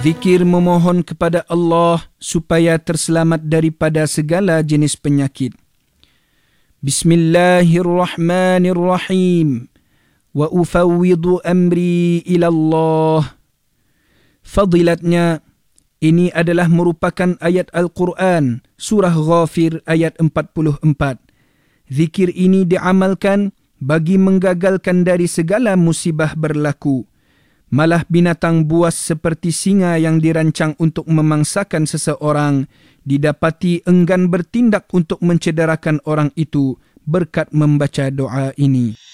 Zikir memohon kepada Allah supaya terselamat daripada segala jenis penyakit. Bismillahirrahmanirrahim. Wa ufawwidu amri ila Allah. Fadilatnya, ini adalah merupakan ayat Al-Quran, surah Ghafir ayat 44. Zikir ini diamalkan bagi menggagalkan dari segala musibah berlaku. Malah binatang buas seperti singa yang dirancang untuk memangsakan seseorang didapati enggan bertindak untuk mencederakan orang itu berkat membaca doa ini.